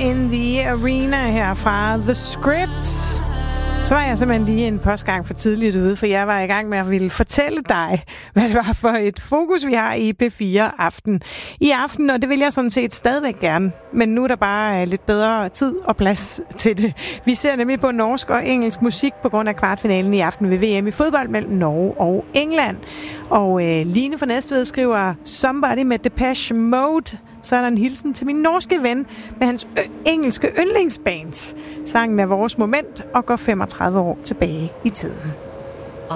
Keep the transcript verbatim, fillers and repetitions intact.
in the Arena her fra The Script. Så var jeg simpelthen lige en postgang for tidligt ude, for jeg var i gang med at ville fortælle dig, hvad det var for et fokus, vi har i P fire Aften i aften, og det vil jeg sådan set stadigvæk gerne. Men nu er der bare lidt bedre tid og plads til det. Vi ser nemlig på norsk og engelsk musik på grund af kvartfinalen i aften ved V M i fodbold mellem Norge og England. Og øh, Line fra Næstved skriver Somebody med Depeche Mode. Så er der en hilsen til min norske ven med hans ø- engelske yndlingsband. Sangen er vores moment og går femogtredive år tilbage i tiden.